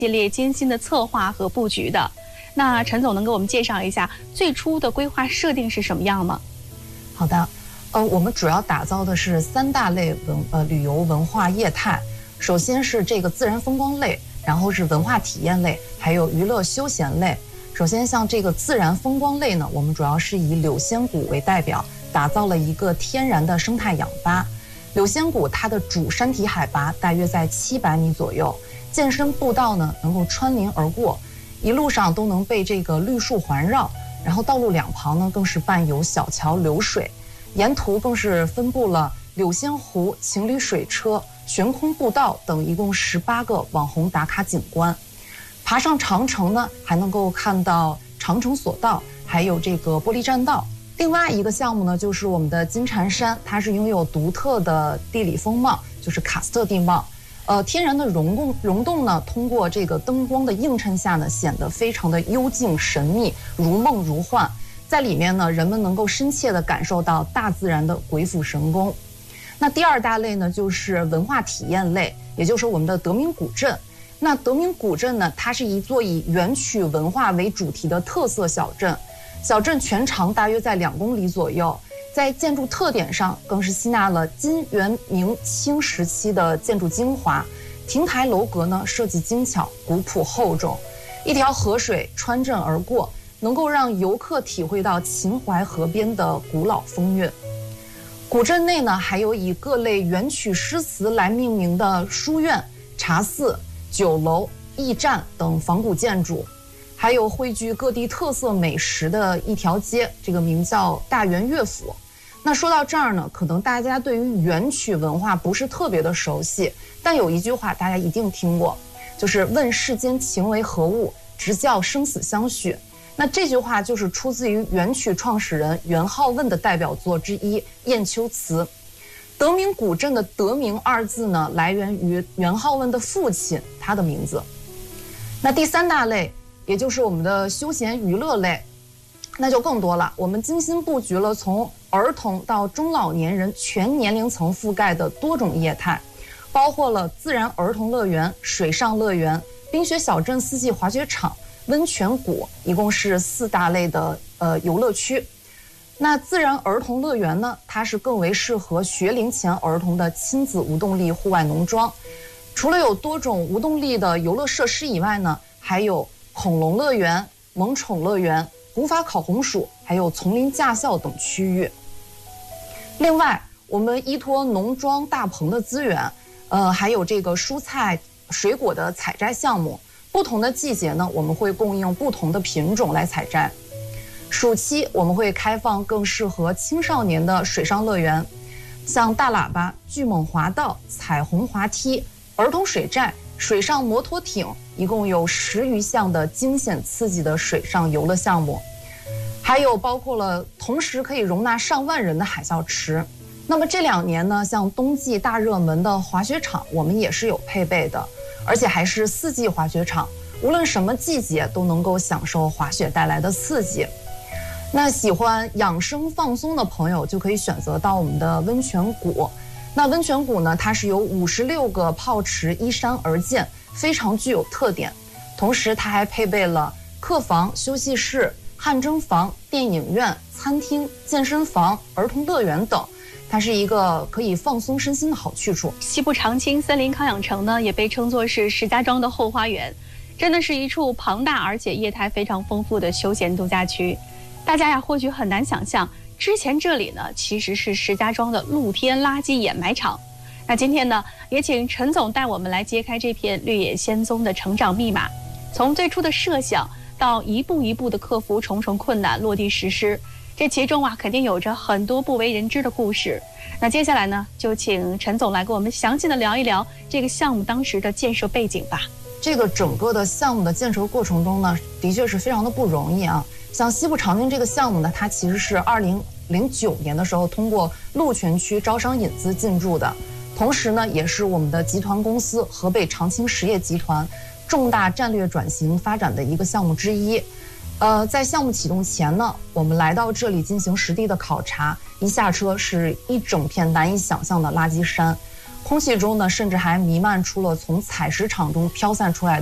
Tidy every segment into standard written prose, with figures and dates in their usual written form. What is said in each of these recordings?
系列精心的策划和布局的。那陈总能给我们介绍一下最初的规划设定是什么样吗？ 好的，我们主要打造的是3大类旅游文化业态。首先是这个自然风光类，然后是文化体验类，还有娱乐休闲类。首先像这个自然风光类呢，我们主要是以柳仙谷为代表，打造了一个天然的生态氧吧。柳仙谷它的主山体海拔大约在700米左右，健身步道呢能够穿林而过，一路上都能被这个绿树环绕，然后道路两旁呢更是伴有小桥流水，沿途更是分布了柳仙湖、情侣水车、悬空步道等一共18个网红打卡景观。爬上长城呢，还能够看到长城索道，还有这个玻璃栈道。另外一个项目呢，就是我们的金蝉山，它是拥有独特的地理风貌，就是喀斯特地貌。天然的溶洞呢，通过这个灯光的映衬下呢，显得非常的幽静神秘，如梦如幻。在里面呢，人们能够深切地感受到大自然的鬼斧神工。那第2大类呢，就是文化体验类，也就是我们的德明古镇。那德明古镇呢，它是一座以元曲文化为主题的特色小镇，小镇全长大约在2公里左右，在建筑特点上更是吸纳了金、元、明、清时期的建筑精华，亭台楼阁呢设计精巧，古朴厚重，一条河水穿镇而过，能够让游客体会到秦淮河边的古老风韵。古镇内呢，还有以各类元曲诗词来命名的书院、茶肆、酒楼、驿站等仿古建筑，还有汇聚各地特色美食的一条街，这个名叫大元乐府。那说到这儿呢，可能大家对于元曲文化不是特别的熟悉，但有一句话大家一定听过，就是问世间情为何物，直教生死相许。那这句话就是出自于元曲创始人元好问的代表作之一《雁丘词》。德明古镇的德明2字呢，来源于元好问的父亲，他的名字。那第3大类，也就是我们的休闲娱乐类，那就更多了。我们精心布局了从儿童到中老年人全年龄层覆盖的多种业态，包括了自然儿童乐园、水上乐园、冰雪小镇4季滑雪场、温泉谷，一共是4大类的游乐区。那自然儿童乐园呢，它是更为适合学龄前儿童的亲子无动力户外农庄。除了有多种无动力的游乐设施以外呢，还有恐龙乐园、萌宠乐园、古法烤红薯，还有丛林驾校等区域。另外，我们依托农庄大棚的资源，还有这个蔬菜水果的采摘项目，不同的季节呢，我们会供应不同的品种来采摘。暑期我们会开放更适合青少年的水上乐园，像大喇叭、巨猛滑道、彩虹滑梯、儿童水寨、水上摩托艇，一共有10余项的惊险刺激的水上游乐项目，还有包括了同时可以容纳上万人的海啸池。那么这2年呢，像冬季大热门的滑雪场，我们也是有配备的，而且还是4季滑雪场，无论什么季节都能够享受滑雪带来的刺激。那喜欢养生放松的朋友就可以选择到我们的温泉谷。那温泉谷呢，它是由56个泡池依山而建，非常具有特点。同时它还配备了客房、休息室、汗蒸房、电影院、餐厅、健身房、儿童乐园等，它是一个可以放松身心的好去处。 西部长青森林康养城呢，也被称作是石家庄的后花园，真的是一处庞大而且业态非常丰富的休闲度假区。大家呀，或许很难想象，之前这里呢其实是石家庄的露天垃圾掩埋场。那今天呢，也请陈总带我们来揭开这片绿野仙踪的成长密码，从最初的设想到一步一步的克服重重困难落地实施，这其中啊肯定有着很多不为人知的故事。那接下来呢，就请陈总来跟我们详细的聊一聊这个项目当时的建设背景吧。 这个整个的项目的建设过程中呢，的确是非常的不容易啊。像西部长青这个项目呢，它其实是2009年的时候通过鹿泉区招商引资进驻的，同时呢，也是我们的集团公司河北长青实业集团重大战略转型发展的一个项目之一。在项目启动前呢，我们来到这里进行实地的考察，一下车是一整片难以想象的垃圾山，空气中呢，甚至还弥漫出了从采石场中飘散出来的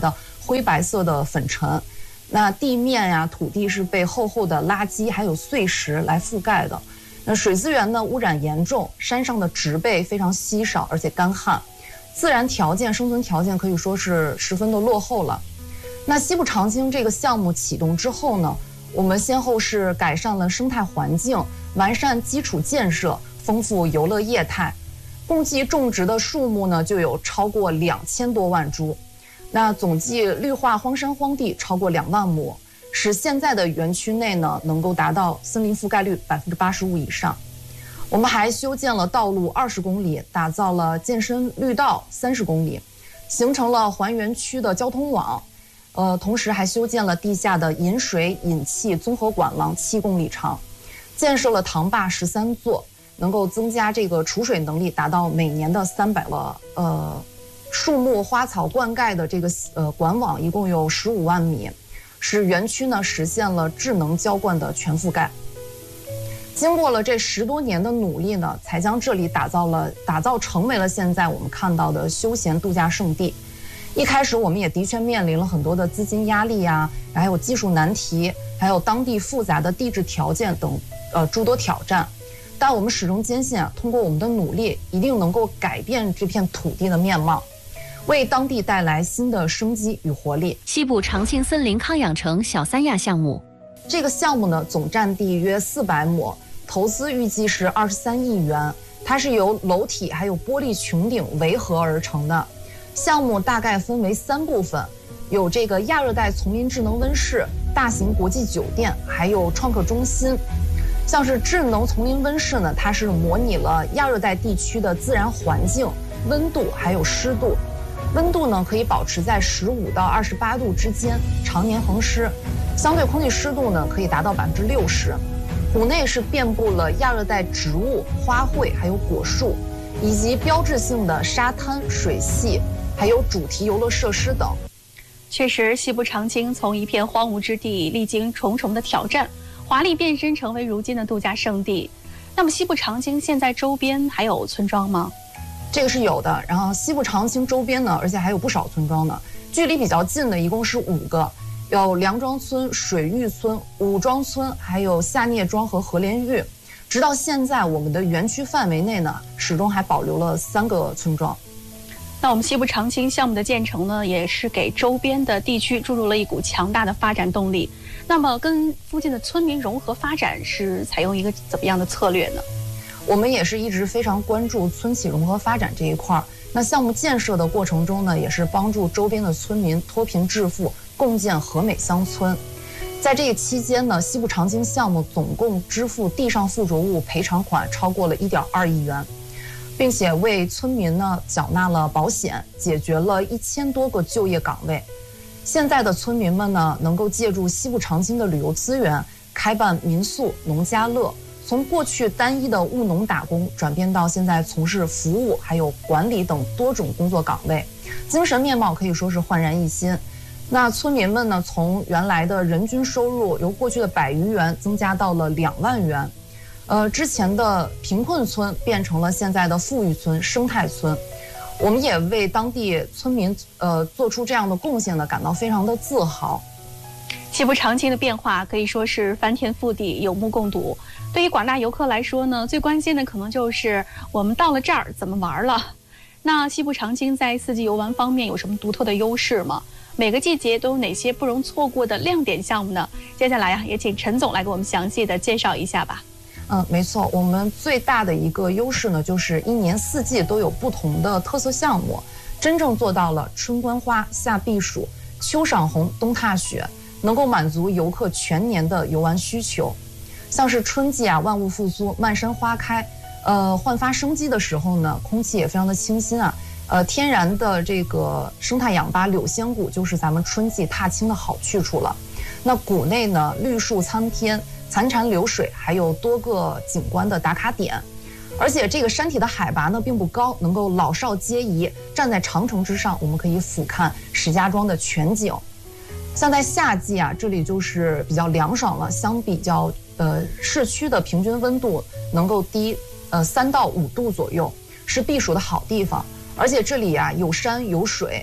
灰白色的粉尘。那地面呀、土地是被厚厚的垃圾还有碎石来覆盖的。那水资源呢污染严重，山上的植被非常稀少而且干旱，自然条件、生存条件可以说是十分的落后了。那西部长青这个项目启动之后呢，我们先后是改善了生态环境，完善基础建设，丰富游乐业态，共计种植的树木呢就有超过2000多万株。那总计绿化荒山荒地超过2万亩，使现在的园区内呢能够达到森林覆盖率85%以上。我们还修建了道路20公里，打造了健身绿道30公里，形成了环园区的交通网。同时还修建了地下的饮水饮气综合管廊7公里长，建设了塘坝13座，能够增加这个储水能力，达到每年的300了。树木花草灌溉的这个管网一共有15万米，使园区呢实现了智能浇灌的全覆盖。经过了这10多年的努力呢，才将这里打造成为了现在我们看到的休闲度假胜地。一开始我们也的确面临了很多的资金压力呀，还有技术难题，还有当地复杂的地质条件等诸多挑战。但我们始终坚信通过我们的努力，一定能够改变这片土地的面貌，为当地带来新的生机与活力。 西部长青森林康养城小三亚项目， 这个项目呢总占地约400亩，投资预计是23亿元。它是由楼体还有玻璃穹顶围合而成的。项目大概分为3部分，有这个亚热带丛林智能温室、大型国际酒店，还有创客中心。像是智能丛林温室呢，它是模拟了亚热带地区的自然环境、温度还有湿度。温度呢可以保持在15到28度之间，常年恒湿。相对空气湿度呢可以达到60%。湖内是遍布了亚热带植物、花卉还有果树，以及标志性的沙滩、水系，还有主题游乐设施等。 确实，西部长青从一片荒芜之地，历经重重的挑战，华丽变身成为如今的度假胜地。那么，西部长青现在周边还有村庄吗？ 这个是有的。然后西部长青周边呢，而且还有不少村庄呢。距离比较近的一共是5个，有梁庄村、水峪村、武庄村，还有下聂庄和河连峪。直到现在，我们的园区范围内呢，始终还保留了3个村庄。 那我们西部长青项目的建成呢，也是给周边的地区注入了一股强大的发展动力。那么，跟附近的村民融合发展是采用一个怎么样的策略呢？ 我们也是一直非常关注村企融合发展这一块。那项目建设的过程中呢，也是帮助周边的村民脱贫致富，共建和美乡村。在这个期间呢，西部长青项目总共支付地上附着物赔偿款超过了1.2亿元。并且为村民呢缴纳了保险，解决了1000多个就业岗位。现在的村民们呢，能够借助西部长青的旅游资源，开办民宿、农家乐，从过去单一的务农打工，转变到现在从事服务还有管理等多种工作岗位，精神面貌可以说是焕然一新。那村民们呢，从原来的人均收入由过去的100余元增加到了2万元。之前的贫困村变成了现在的富裕村、生态村，我们也为当地村民做出这样的贡献呢，感到非常的自豪。 西部长青的变化可以说是翻天覆地，有目共睹。对于广大游客来说呢，最关心的可能就是我们到了这儿怎么玩了。那西部长青在4季游玩方面有什么独特的优势吗？每个季节都有哪些不容错过的亮点项目呢？接下来也请陈总来给我们详细的介绍一下吧。 没错，我们最大的一个优势呢，就是1年4季都有不同的特色项目，真正做到了春观花、夏避暑、秋赏红、冬踏雪，能够满足游客全年的游玩需求。像是春季万物复苏，漫山花开，焕发生机的时候呢，空气也非常的清新天然的这个生态氧吧柳仙谷就是咱们春季踏青的好去处了。那谷内呢，绿树参天，潺潺流水，还有多个景观的打卡点。而且这个山体的海拔呢并不高，能够老少皆宜。站在长城之上，我们可以俯瞰石家庄的全景。像在夏季这里就是比较凉爽了，相比较市区的平均温度能够低3到5度左右，是避暑的好地方。而且这里有山有水，